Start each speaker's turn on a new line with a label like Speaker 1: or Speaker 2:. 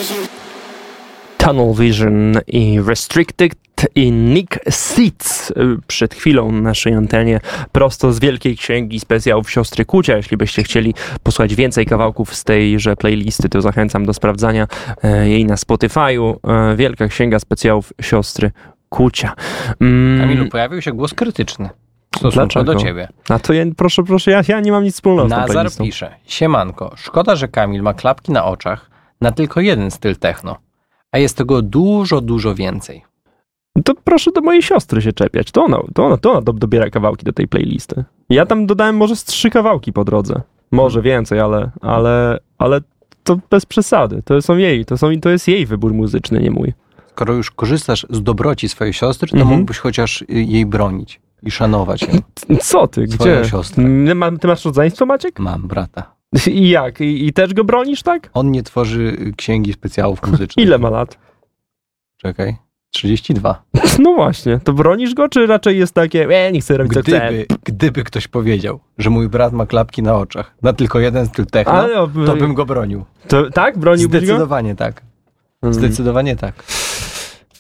Speaker 1: Tunnel Vision i Restricted i Nick Seeds przed chwilą na naszej antenie prosto z Wielkiej Księgi Specjałów Siostry Kucia. Jeśli byście chcieli posłuchać więcej kawałków z tejże playlisty, to zachęcam do sprawdzania jej na Spotify'u. Wielka Księga Specjałów Siostry Kucia.
Speaker 2: Kamilu, pojawił się głos krytyczny w stosunku do ciebie.
Speaker 1: A to proszę, ja nie mam nic wspólnego z tą
Speaker 2: Nazar
Speaker 1: playlistą.
Speaker 2: pisze: Siemanko, szkoda, że Kamil ma klapki na oczach na tylko jeden styl techno, a jest tego dużo, dużo więcej.
Speaker 1: To proszę do mojej siostry się czepiać. To ona dobiera kawałki do tej playlisty. Ja tam dodałem może z 3 kawałki po drodze. Może więcej, ale to bez przesady. To jest jej wybór muzyczny, nie mój.
Speaker 2: Skoro już korzystasz z dobroci swojej siostry, to mógłbyś chociaż jej bronić i szanować ją.
Speaker 1: Co ty?
Speaker 2: Swoją
Speaker 1: Gdzie?
Speaker 2: siostrę.
Speaker 1: Ty masz rodzeństwo, Maciek?
Speaker 2: Mam brata.
Speaker 1: I jak? I też go bronisz, tak?
Speaker 2: On nie tworzy księgi specjałów muzycznych.
Speaker 1: Ile ma lat?
Speaker 2: Czekaj. 32.
Speaker 1: No właśnie, to bronisz go, czy raczej jest takie, nie chcę robić co chcę?
Speaker 2: Gdyby ktoś powiedział, że mój brat ma klapki na oczach, na tylko jeden styl techno, to bym go bronił.
Speaker 1: Tak? Broniłbyś go?
Speaker 2: Zdecydowanie tak. Zdecydowanie tak.